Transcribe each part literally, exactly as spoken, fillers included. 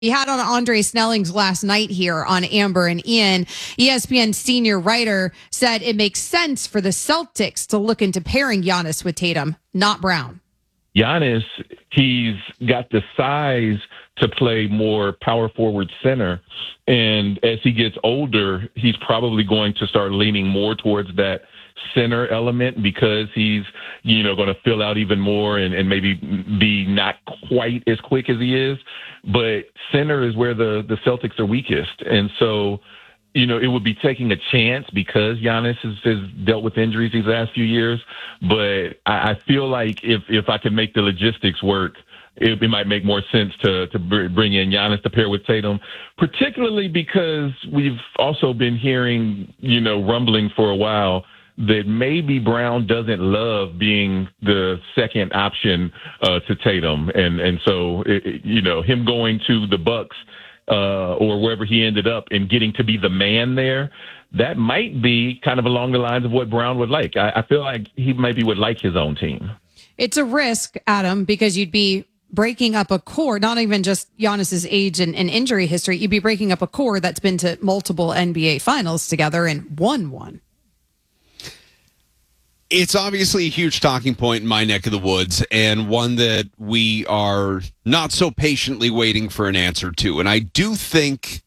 He had on Andre Snelling's last night here on Amber and Ian. E S P N senior writer said it makes sense for the Celtics to look into pairing Giannis with Tatum, not Brown. Giannis, he's got the size to play more power forward center. And as he gets older, he's probably going to start leaning more towards that center element because he's, you know, going to fill out even more and, and maybe be not quite as quick as he is. But center is where the, the Celtics are weakest. And so, you know, it would be taking a chance because Giannis has, has dealt with injuries these last few years. But I, I feel like if, if I can make the logistics work, it, it might make more sense to, to bring in Giannis to pair with Tatum, particularly because we've also been hearing, you know, rumbling for a while that maybe Brown doesn't love being the second option uh, to Tatum. And, and so, it, you know, him going to the Bucks uh, or wherever he ended up and getting to be the man there, that might be kind of along the lines of what Brown would like. I, I feel like he maybe would like his own team. It's a risk, Adam, because you'd be breaking up a core, not even just Giannis's age and, and injury history. You'd be breaking up a core that's been to multiple N B A finals together and won one. It's obviously a huge talking point in my neck of the woods and one that we are not so patiently waiting for an answer to. And I do think,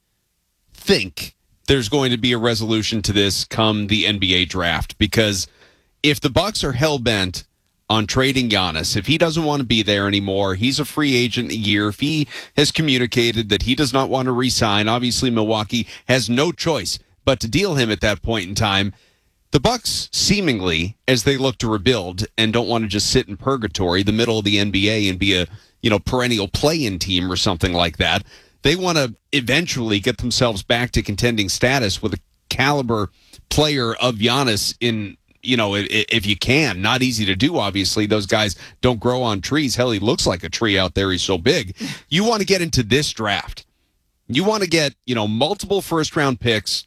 think there's going to be a resolution to this come the N B A draft, because if the Bucks are hell-bent on trading Giannis, if he doesn't want to be there anymore, he's a free agent a year. If he has communicated that he does not want to re-sign, obviously Milwaukee has no choice but to deal him at that point in time. The Bucks, seemingly, as they look to rebuild and don't want to just sit in purgatory, the middle of the N B A, and be a, you know, perennial play-in team or something like that, they want to eventually get themselves back to contending status with a caliber player of Giannis in, you know, if you can. Not easy to do, obviously. Those guys don't grow on trees. Hell, he looks like a tree out there. He's so big. You want to get into this draft. You want to get, you know, multiple first-round picks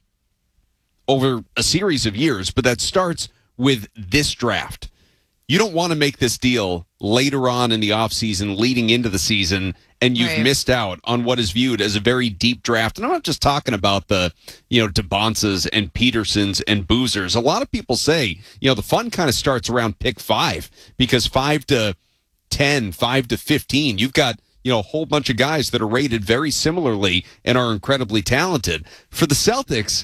over a series of years, but that starts with this draft. You don't want to make this deal later on in the offseason, leading into the season, and you've right. missed out on what is viewed as a very deep draft. And I'm not just talking about the, you know, DeBonsas and Petersons and Boozers. A lot of people say, you know, the fun kind of starts around pick five, because five to ten, five to fifteen, you've got, you know, a whole bunch of guys that are rated very similarly and are incredibly talented. For the Celtics,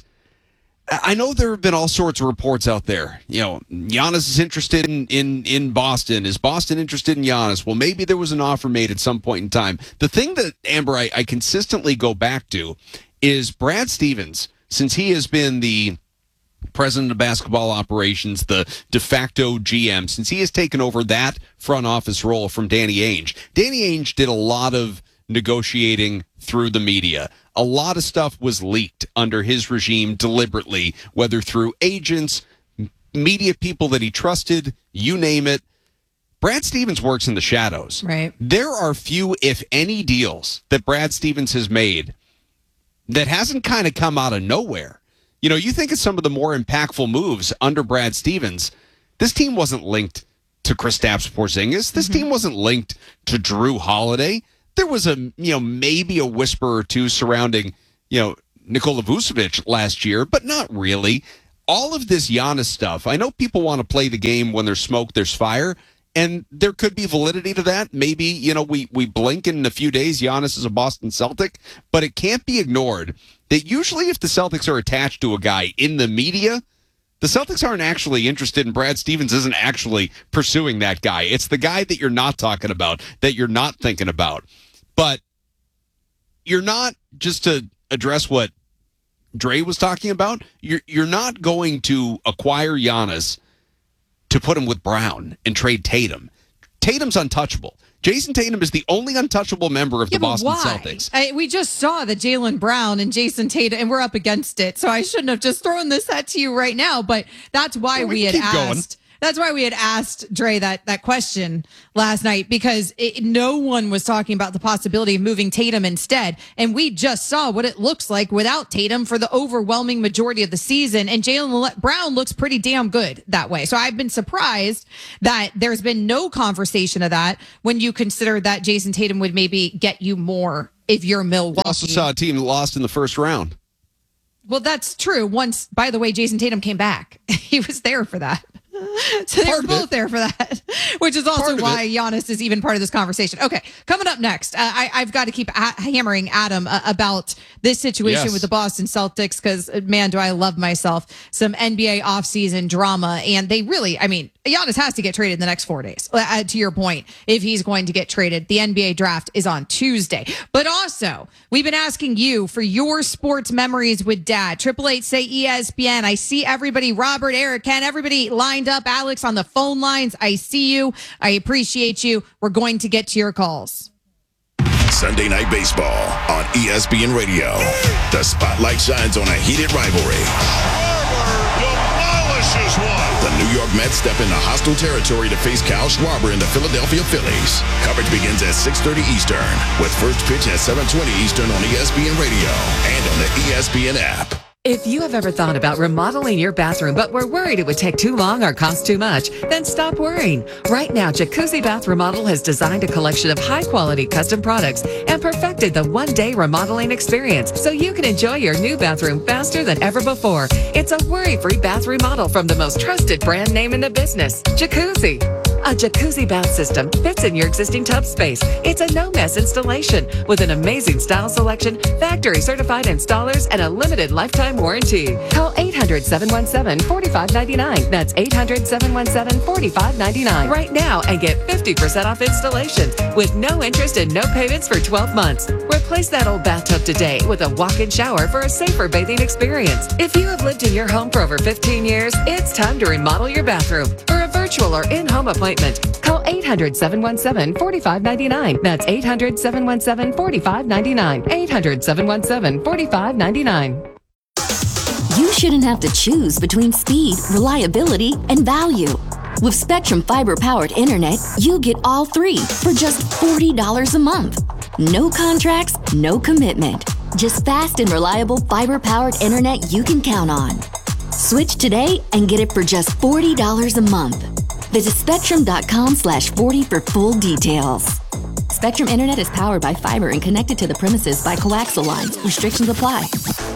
I know there have been all sorts of reports out there. You know, Giannis is interested in, in, in Boston. Is Boston interested in Giannis? Well, maybe there was an offer made at some point in time. The thing that, Amber, I, I consistently go back to is Brad Stevens, since he has been the president of basketball operations, the de facto G M, since he has taken over that front office role from Danny Ainge. Danny Ainge did a lot of negotiating through the media. A lot of stuff was leaked under his regime deliberately, whether through agents, media people that he trusted, you name it. Brad Stevens works in the shadows. Right. There are few, if any, deals that Brad Stevens has made that hasn't kind of come out of nowhere. You know, you think of some of the more impactful moves under Brad Stevens. This team wasn't linked to Kristaps Porzingis. This mm-hmm. team wasn't linked to Drew Holiday. There was a, you know, maybe a whisper or two surrounding, you know, Nikola Vucevic last year, but not really. All of this Giannis stuff, I know people want to play the game when there's smoke, there's fire, and there could be validity to that. Maybe, you know, we, we blink and in a few days Giannis is a Boston Celtic, but it can't be ignored that usually if the Celtics are attached to a guy in the media, the Celtics aren't actually interested, and Brad Stevens isn't actually pursuing that guy. It's the guy that you're not talking about, that you're not thinking about. But you're not, just to address what Dre was talking about, you're you're not going to acquire Giannis to put him with Brown and trade Tatum. Tatum's untouchable. Jason Tatum is the only untouchable member of yeah, the Boston why? Celtics. I, we just saw that Jaylen Brown and Jason Tatum, and we're up against it. So I shouldn't have just thrown this at to you right now, but that's why well, we, we had asked. Going. That's why we had asked Dre that, that question last night, because it, no one was talking about the possibility of moving Tatum instead. And we just saw what it looks like without Tatum for the overwhelming majority of the season. And Jaylen Brown looks pretty damn good that way. So I've been surprised that there's been no conversation of that when you consider that Jason Tatum would maybe get you more if you're Milwaukee. We also saw a team that lost in the first round. Well, that's true. Once, by the way, Jason Tatum came back. He was there for that. So they Part were both there for that, which is also why Giannis is even part of this conversation. Okay, coming up next, uh, I, I've got to keep a- hammering Adam uh, about this situation yes. with the Boston Celtics because, man, do I love myself some N B A offseason drama. And they really, I mean, Giannis has to get traded in the next four days, uh, to your point, if he's going to get traded. The N B A draft is on Tuesday. But also, we've been asking you for your sports memories with Dad. Triple Eight say E S P N. I see everybody, Robert, Eric, Ken, everybody lined up. Alex on the phone lines. I see you. I appreciate you. We're going to get to your calls. Sunday Night Baseball on E S P N Radio. The spotlight shines on a heated rivalry. Demolishes one. The New York Mets step into hostile territory to face Kyle Schwarber and the Philadelphia Phillies. Coverage begins at six thirty Eastern, with first pitch at seven twenty Eastern on E S P N Radio and on the E S P N app. If you have ever thought about remodeling your bathroom but were worried it would take too long or cost too much, then stop worrying. Right now, Jacuzzi Bath Remodel has designed a collection of high-quality custom products and perfected the one-day remodeling experience so you can enjoy your new bathroom faster than ever before. It's a worry-free bath remodel from the most trusted brand name in the business, Jacuzzi. A jacuzzi bath system fits in your existing tub space. It's a no-mess installation with an amazing style selection, factory-certified installers, and a limited lifetime warranty. Call eight hundred, seven one seven, four five nine nine. That's eight hundred, seven one seven, four five nine nine right now and get fifty percent off installations with no interest and no payments for twelve months. Replace that old bathtub today with a walk-in shower for a safer bathing experience. If you have lived in your home for over fifteen years, it's time to remodel your bathroom. For a virtual or in-home appointment, call eight hundred, seven one seven, four five nine nine. That's eight hundred, seven one seven, four five nine nine. eight hundred, seven one seven, four five nine nine. You shouldn't have to choose between speed, reliability, and value. With Spectrum Fiber-powered internet, you get all three for just forty dollars a month. No contracts, no commitment. Just fast and reliable fiber-powered internet you can count on. Switch today and get it for just forty dollars a month. Visit spectrum.com slash 40 for full details. Spectrum Internet is powered by fiber and connected to the premises by coaxial lines. Restrictions apply.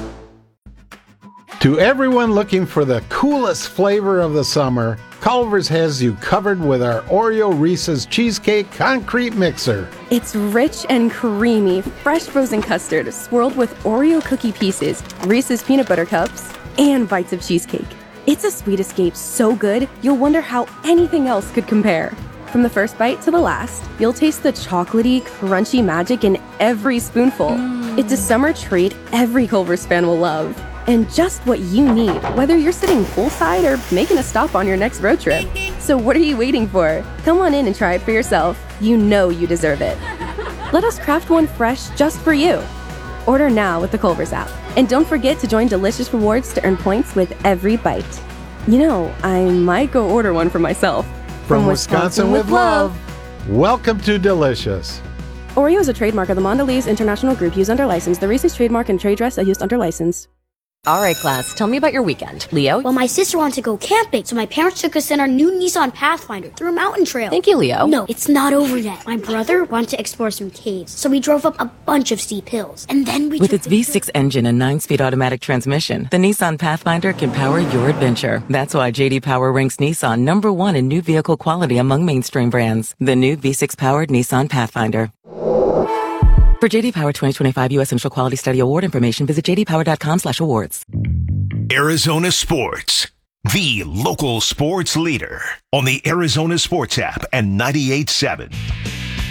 To everyone looking for the coolest flavor of the summer, Culver's has you covered with our Oreo Reese's Cheesecake Concrete Mixer. It's rich and creamy, fresh frozen custard swirled with Oreo cookie pieces, Reese's peanut butter cups, and bites of cheesecake. It's a sweet escape so good, you'll wonder how anything else could compare. From the first bite to the last, you'll taste the chocolatey, crunchy magic in every spoonful. Mm. It's a summer treat every Culver's fan will love. And just what you need, whether you're sitting poolside or making a stop on your next road trip. So what are you waiting for? Come on in and try it for yourself. You know you deserve it. Let us craft one fresh just for you. Order now with the Culver's app. And don't forget to join Delicious Rewards to earn points with every bite. You know, I might go order one for myself. From, From Wisconsin, Wisconsin with love. Welcome to Delicious. Oreo is a trademark of the Mondelez International Group used under license. The Reese's trademark and trade dress are used under license. All right, class, tell me about your weekend. Leo? Well, my sister wanted to go camping, so my parents took us in our new Nissan Pathfinder through a mountain trail. Thank you, Leo. No, it's not over yet. My brother wanted to explore some caves, so we drove up a bunch of steep hills. And then we With its V six engine and nine-speed automatic transmission, the Nissan Pathfinder can power your adventure. That's why J D Power ranks Nissan number one in new vehicle quality among mainstream brands. The new V six-powered Nissan Pathfinder. For J D Power twenty twenty-five U S Central Quality Study Award information, visit j d power dot com slash awards. Arizona Sports, the local sports leader on the Arizona Sports app and ninety-eight point seven.